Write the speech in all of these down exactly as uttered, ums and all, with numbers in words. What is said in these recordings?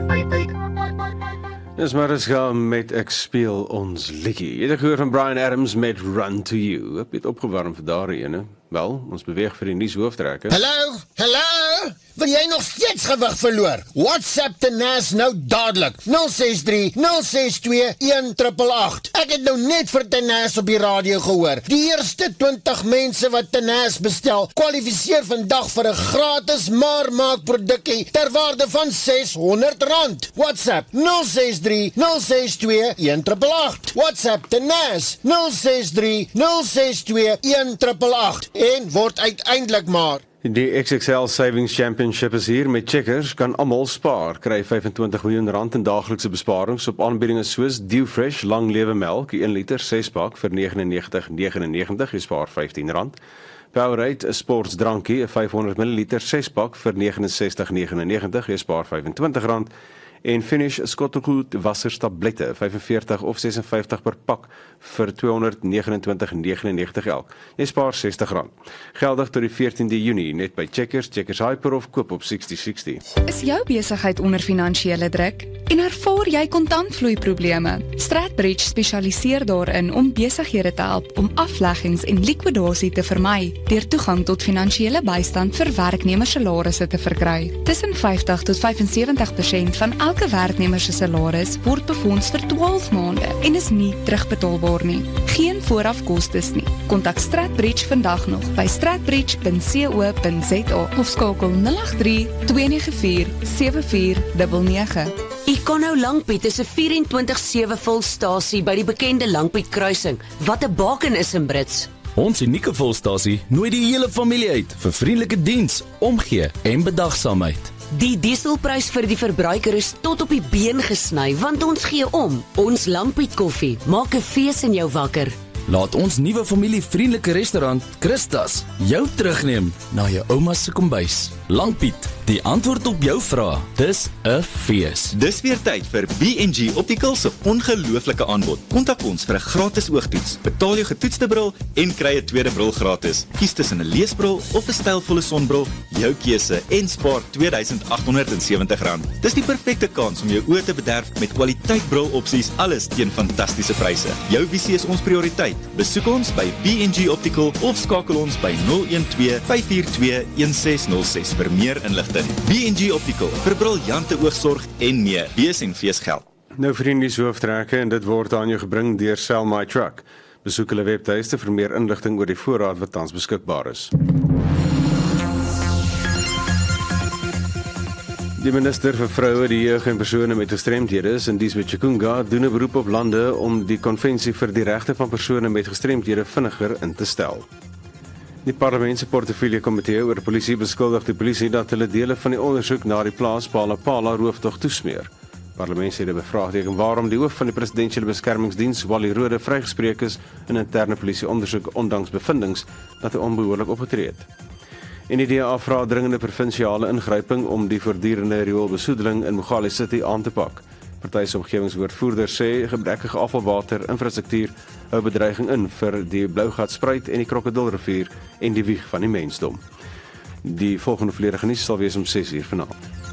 Dis Mariska met Ek speel ons liedjie. Jy het gehoor van Bryan Adams met Run to You. Ek het opgewarm vir daardie ene. Wel, ons beweeg vir die nuushooftrekke. Hallo, hallo, wil jy nog steeds gewig verloor? WhatsApp Tenas nou dadelik, nul ses drie, nul ses twee, een agt agt agt. Ek het nou net vir Tenas op die radio gehoor. Die eerste twintig mense wat Tenas bestel, kwalifiseer vandag vir 'n gratis maar-maak produkkie ter waarde van ses honderd rand. WhatsApp nul ses drie, nul ses twee, een agt agt agt. WhatsApp Tenas nul ses drie, nul ses twee, een agt agt agt. En word uiteindelik maar. Die X X L Savings Championship is hier met Checkers, kan almal spaar. Kry vyf en twintig miljoen rand in daaglikse besparings op aanbiedinge soos Dewfresh Lang Lewe Melk, een liter ses pak vir negenennegentig negenennegentig, jy spaar vyftien rand. Powerade, 'n sportsdrankie, 'n vyfhonderd milliliter ses pak vir negenensestig negenennegentig, jy spaar vyfentwintig rand. En Finish Skottelgoed wasserstablette, vyfenveertig of vyfenvijftig per pak vir tweehonderdnegenentwintig negenennegentig elk. Jy spaar sestig rand. Geldig tot die veertiende Junie, net by Checkers, Checkers Hyper of koop op sestig sestig. Is jou besigheid onder finansiële druk? En ervaar jy kontantvloeiprobleme? Stratbridge spesialiseer daarin om besighede te help om afleggings en likwidasie te vermy, deur toegang tot finansiële bystand vir werknemersalarisse te verkry. Tussen vyftig tot vyfensewentig persent van elke werknemer se salaris word befonds vir twaalf maande en is nie terugbetaalbaar nie. Geen voorafkostes nie. Kontak Stratbridge vandag nog by stratbridge punt co punt za of skakel nul agt drie, twee nege vier, sewe vier nege nege. Econo Langpiet is 'n vyf en twintig sewe volstasie by die bekende Langpiet kruising, wat 'n baken is in Brits. Ons unieke volstasie nooi die hele familie uit vir vriendelike diens, omgee en bedagsaamheid. Die dieselprys vir die verbruiker is tot op die been gesny, want ons gee om. Ons Langpiet koffie maak 'n fees in jou wakker. Laat ons nuwe familievriendelike restaurant, Christas, jou terugneem na jou ouma se kombuis. Langpiet, die antwoord op jou vrae. Dis 'n fees. Dis weer tyd vir B en G Optical se ongelooflike aanbod. Kontak ons vir 'n gratis oogtoets. Betaal jou getoetste bril en kry 'n tweede bril gratis. Kies tussen 'n leesbril of 'n stylvolle sonbril, jou keuse, en spaar twee duisend agt honderd sewentig rand. Dis die perfekte kans om jou oë te bederf met kwaliteit brilopsies, alles teen fantastiese pryse. Jou visie is ons prioriteit. Besoek ons by B en G Optical of skakel ons by nul een twee, vyf vier twee, een ses nul ses vir meer inligting. B en G Optical, vir briljante oogsorg en meer. Bees en feesgeld. Nou vir die nuushooftrekke, en dit word aan jou gebring deur Sell My Truck. Besoek hulle webtuiste vir meer inligting oor die voorraad wat tans beskikbaar is. Die minister vir vroue, die jeug en persone met gestremdhede, Sindisiwe Chikunga, doen 'n beroep op lande om die konvensie vir die regte van persone met gestremdhede vinniger in te stel. Die parlement se portefeulje komitee oor polisie beskuldig die polisie dat hulle dele van die ondersoek na die plaas Palapala rooftog toesmeer. Parlementslede bevraagteken waarom die hoof van die presidensiële beskermingsdiens, Wally Rode, vrygespreek is in 'n interne polisieondersoek ondanks bevindings dat hy onbehoorlik opgetree het. En die D A vra dringende provinsiale ingryping om die voortdurende rioolbesoedeling in Mogale City aan te pak. Party se omgewingswoordvoerder sê gebrekkige afvalwater infrastruktuur hou bedreiging in vir die Blougatspruit en die Krokodilrivier en die wieg van die mensdom. Die volgende volledige nuus sal wees om ses uur vanaand.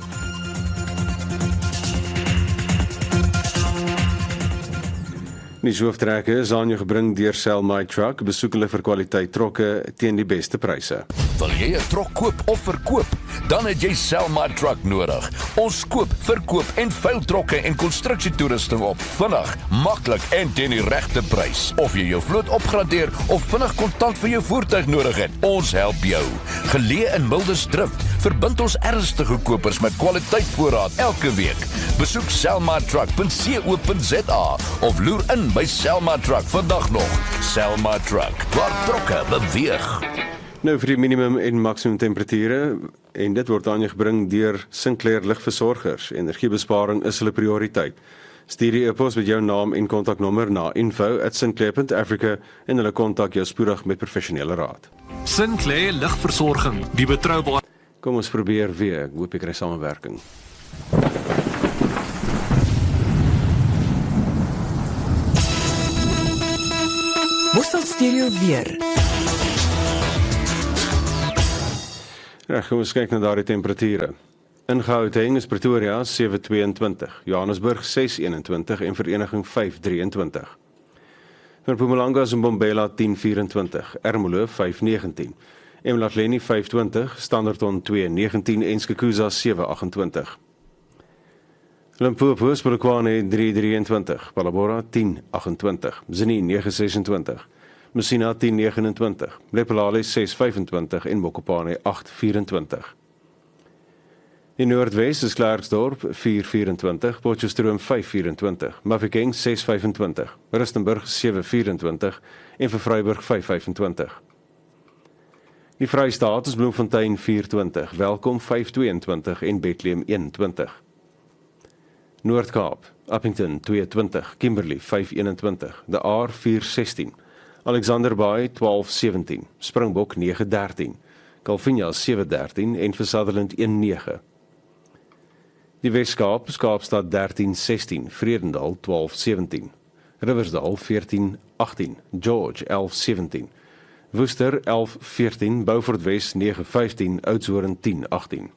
Die hooftrekke is aan jou gebring deur Sell My Truck. Besoek hulle vir kwaliteit trokke teen die beste pryse. Wil jy 'n trok koop of verkoop? Dan het jy Sell My Truck nodig. Ons koop, verkoop en veil trokke en konstruksietoerusting op. Vinnig, maklik en teen die regte prys. Of jy jou vloot opgradeer of vinnig kontant vir jou voertuig nodig het, ons help jou. Geleë in Mildersdrift, verbind ons ernstige kopers met kwaliteit voorraad elke week. Besoek sell my truck punt co punt za of loer in by Sell My Truck vandag nog. Sell My Truck, waar trokke beweeg. Nou vir die minimum en maksimum temperature, en dit word aan jou gebring deur Sinclair Ligversorgers. Energiebesparing is hulle prioriteit. Stuur die e-pos met jou naam en kontaknommer na info at sinclair punt africa en hulle kontak jou spoedig met professionele raad. Sinclair Ligversorging, die betroubaar. Kom ons probeer weer, ek hoop ek kry samewerking. Worstel Stereo weer. Ja, kom ons kyk na daardie temperature. In Gauteng is Pretoria sewe tweeëntwintig, Johannesburg ses eenentwintig en Vereniging vyf drieëntwintig. Vir Mpumalanga is Mbombela tien vyfentwintig, Ermelo vyf negentien, Emalahleni vyf twintig, Standerton twee negentien en Skukuza sewe agt-en-twintig. Limpopo is Polokwane drie drieëntwintig, Palabora tien agt-en-twintig, Zini nege sesentwintig, Messina tien negenentwintig, Lephalale ses vyfentwintig en Mokopane agt vyfentwintig. In Noordwes is Klerksdorp vier vyfentwintig, Potchefstroom vyf vyfentwintig, Mafeking ses vyfentwintig, Rustenburg sewe vyfentwintig en vir Vryburg vyf vyfentwintig. Die Vrystaat is Bloemfontein vier twintig, Welkom vyf tweeëntwintig en Bethlehem eenentwintig. Noord-Kaap, Appington twee twintig, Kimberley vyf eenentwintig, De Aar vier sestien, Alexander Bay twaalf sewentien, Springbok nege dertien, Calvinia sewe dertien en vir Sutherland een nege. Die Wes-Kaap, Kaapstad dertien sestien, Vredendal twaalf sewentien, Riversdal veertien agttien, George elf sewentien, Worcester elf veertien, Beaufort Wes nege vyftien, Oudtshoorn tien agttien.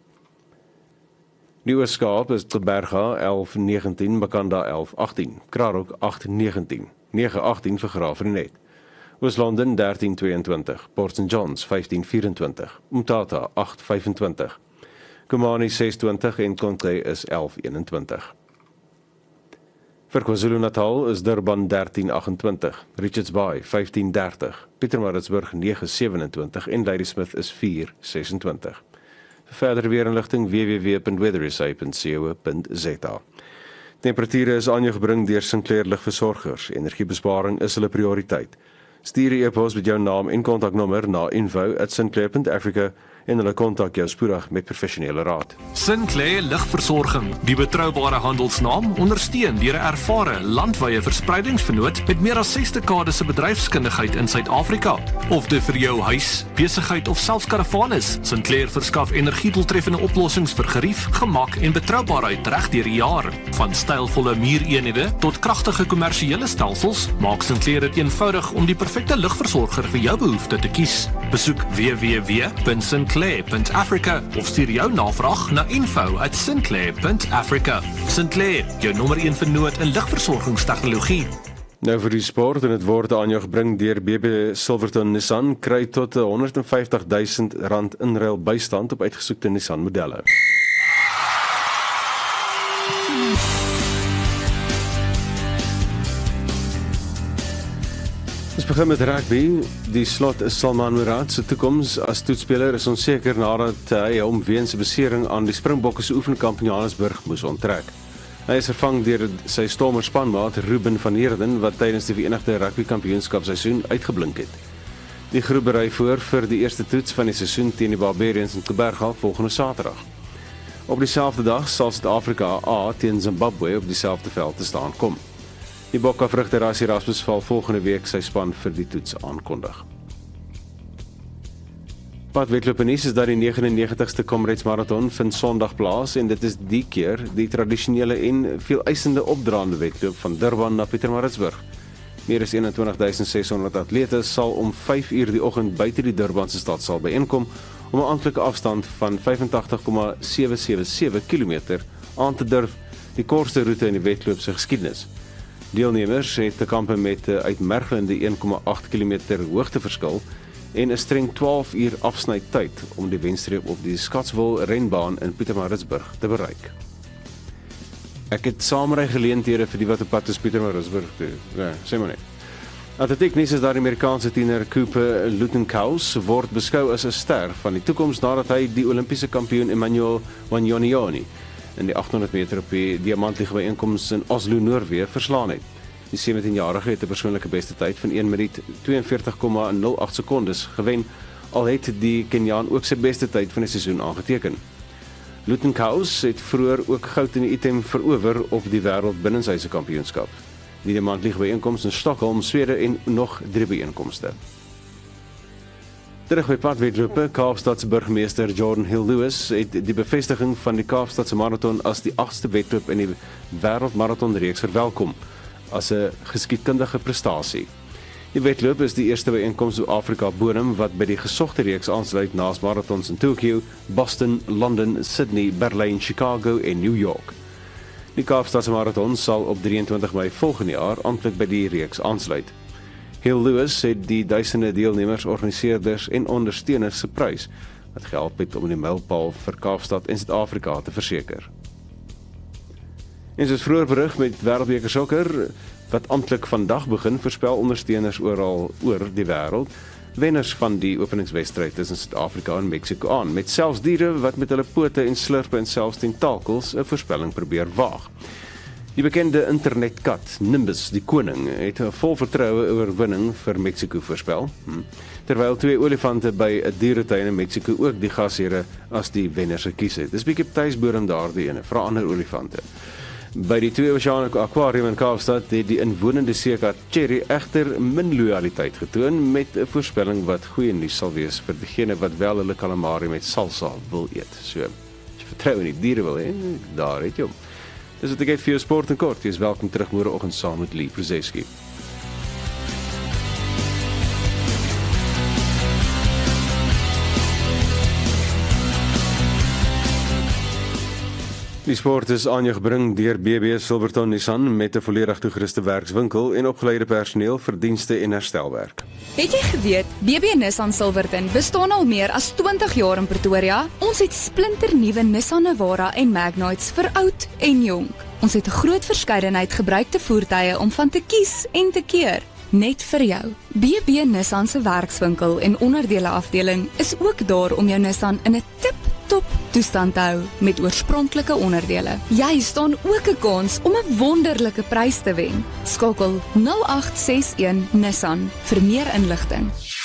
Die Oos-Kaap is Gqeberha elf negentien, Makanda elf agttien, Krarok agt negentien, nege agttien vir Graafrenet. Oos-London dertien tweeëntwintig, Port Saint Johns vyftien vyfentwintig, Umtata agt vyfentwintig, Komani ses twintig en Conte is elf eenentwintig. Vir KwaZulu-Natal is Durban dertien agt-en-twintig, Richards Bay vyftien dertig, Pietermaritzburg nege sewenentwintig en Ladysmith is vier sesentwintig. Vir verdere weerinligting w w w punt weathersay punt co punt za. Temperature is aan jou gebring deur Sinclair Ligversorgers. Energiebesparing is hulle prioriteit. Stuur 'n e-pos met jou naam en kontaknommer na info at sinclair punt africa en hulle kontak jou spoedig met professionele raad. Sinclair Ligversorging, die betroubare handelsnaam, ondersteun deur 'n ervare landwyse verspreidingsvernoot met meer as ses dekades se bedryfskundigheid in Suid-Afrika. Of dit vir jou huis, besigheid of selfs karavaan is, Sinclair verskaf energiedoeltreffende oplossings vir gerief, gemak en betroubaarheid reg deur die jaar. Van stylvolle muureenhede tot kragtige kommersiële stelsels, maak Sinclair dit eenvoudig om die perfekte ligversorger vir jou behoefte te kies. Besoek w w w punt sinclair punt africa of stuur jou navraag na info at sinclair punt africa. Sinclair, jou nommer een vernoot in ligversorgingstegnologie. Nou vir die sport en dit word aan jou gebring deur B B Silverton Nissan, kry tot honderdvyftig duisend rand inruil bystand op uitgesoekte Nissan modelle. Ons begin met rugby. Die slot is Salman Murad se toekoms as toetsspeler is onseker nadat hy hom weens 'n besering aan die Springbokke se oefenkamp in Johannesburg moes onttrek. Hy is vervang deur sy Stormers spanmaat Ruben van Heerden wat tydens die Verenigde Rugby Kampioenskapseisoen uitgeblink het. Die groep berei voor vir die eerste toets van die seisoen teen die Barbarians in Gqeberha volgende Saterdag. Op dieselfde dag sal Suid-Afrika A teen Zimbabwe op dieselfde veld te staan kom. Die bokafrigter Rassie Erasmus val volgende week sy span vir die toets aankondig. Padwedloopenies is dat die negentig en negentigste Comrades Marathon vind Sondag plaas en dit is die keer die tradisionele en veel eisende opdraande wedloop van Durban na Pietermaritzburg. Meer as eenentwintig duisend ses honderd atlete sal om vyf uur die oggend buite die Durbanse stadsaal byeenkom om 'n amptelike afstand van vyfentagtig komma sewe sewe sewe kilometer aan te durf, die kortste roete in die wedloop se geskiedenis. Deelnemers het te kampe met 'n uitmergelende een komma agt kilometer hoogteverskil en 'n streng twaalf uur afsnytyd om die wenstreep op die Scottsville renbaan in Pietermaritzburg te bereik. Ek het saamry geleenthede vir die wat op pad is Pietermaritzburg toe. Ja, sê maar net. Atletiek nuus is daar die Amerikaanse tiener Cooper Lutenkous word beskou as 'n ster van die toekoms nadat hy die Olimpiese kampioen Emmanuel Wanyonioni in die agthonderd meter op die diamantlige byeenkoms in Oslo, Noorwe verslaan het. Die sewentienjarige het 'n persoonlike beste tyd van een minuut tweeënveertig komma nul agt sekondes gewen, al het die Kenyaan ook sy beste tyd van die seisoen aangeteken. Lutenkous het vroeër ook goud in die item verower op die wêreld binnenshuise kampioenskap. Die diamantlige byeenkoms in Stockholm, Swede en nog drie byeenkomste. Terug by padwedlope, Kaapstadse burgemeester Jordan Hill Lewis het die bevestiging van die Kaapstadse marathon as die agste wedloop in die wêreldmarathonreeks verwelkom as 'n geskiedkundige prestasie. Die wedloop is die eerste byeenkoms op Afrika bodem wat by die gesogte reeks aansluit naas marathons in Tokio, Boston, Londen, Sydney, Berlyn, Chicago en New York. Die Kaapstadse marathon sal op drieëntwintig Mei volgende jaar amptelik by die reeks aansluit. Hill Lewis het die duisende deelnemers, organiseerders en ondersteuners se prys wat gehelp het om die mylpaal vir Kaapstad en Suid-Afrika te verseker. En soos vroeër berig met Wêreldbeker sokker, wat amptelik vandag begin, voorspel ondersteuners oral oor die wêreld wenners van die openingswedstryd tussen Suid-Afrika en Mexico aan, met selfs diere wat met hulle pote en slurpe en selfs tentakels 'n voorspelling probeer waag. Die bekende internetkat, Nimbus, die koning, het 'n vol vertroue oorwinning vir Mexico voorspel, hm. terwyl twee olifante by 'n dieretuin in Mexico ook die gashere as die wenners gekies het. Dis bietjie tuisbodem daardie ene, vir ander olifante. By die twee Oceaan Aquarium in Kaapstad het die inwonende seekat Cherry egter min loyaliteit getoon met 'n voorspelling wat goeie nuus sal wees vir diegene wat wel hulle calamari met salsa wil eet. So, as jy vertrou in die diere wil hê, daar het jy hom. Dis wat ek het vir jou sport en kort. Jy is welkom terug môreoggend saam met Lee Przeski. Die sport is aan jou gebring deur B B Silverton Nissan met 'n volledig toegeruste werkswinkel en opgeleide personeel vir dienste en herstelwerk. Het jy geweet, B B Nissan Silverton bestaan al meer as twintig jaar in Pretoria? Ons het splinternuwe Nissan Navara en Magnites vir oud en jonk. Ons het 'n groot verskeidenheid gebruikte voertuie om van te kies en te keer, net vir jou. B B Nissan se werkswinkel en onderdele afdeling is ook daar om jou Nissan in 'n tip top toestand te hou met oorspronklike onderdele. Jy staan ook 'n kans om 'n wonderlike prys te wen. Skakel nul agt ses een Nissan vir meer inligting.